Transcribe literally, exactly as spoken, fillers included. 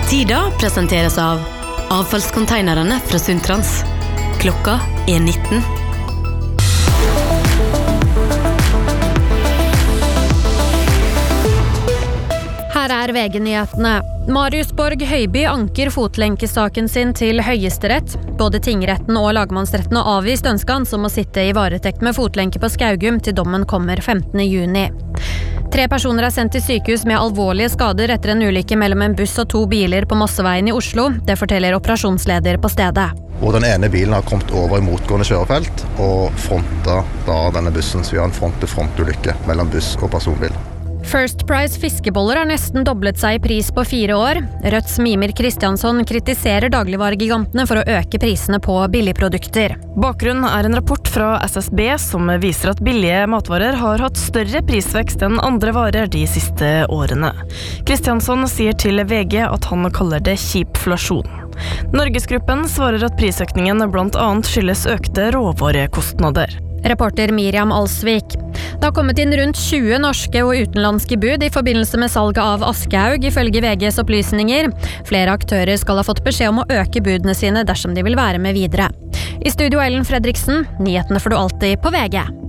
Tida presenteres av avfallskonteinerne fra Sundtrans. Klokka er nitten. Her er V G-nyhetene. Marius Borg Høiby anker fotlenkesaken sin til Høyesterett. Både tingretten og lagmannsretten har avvist ønsket hans om å sitte i varetekt med fotlenke på Skaugum til dommen kommer femtende juni. Tre personer er sendt til sykehus med alvorlige skader etter en ulykke mellom en buss og to biler på Mosseveien i Oslo. Det forteller operasjonsleder på stedet. Hvor den ene bilen har kommet over i motgående kjørefelt og fronta da denne bussen, så vi har en front-til-front-ulykke mellom buss og personbil. First Price fiskeboller har nesten doblet seg i pris på fire år. Rødts Mimir Kristiansson kritiserer dagligvaregigantene for å øke prisene på billigprodukter. Bakgrunnen er en rapport fra S S B som viser at billige matvarer har hatt større prisvekst enn andre varer de siste årene. Kristiansson sier til V G at han kaller det kjipflasjon. Norgesgruppen svarer at prisøkningen blant annet skyldes økte råvarekostnader. Reporter Miriam Alsvik. Det har kommet inn rundt tjue norske og utenlandske bud i forbindelse med salget av Aschehoug, ifølge V G's opplysninger. Flere aktører skal ha fått beskjed om å øke budene sine dersom de vil være med videre. I studio Ellen Fredriksen, nyhetene får du alltid på V G.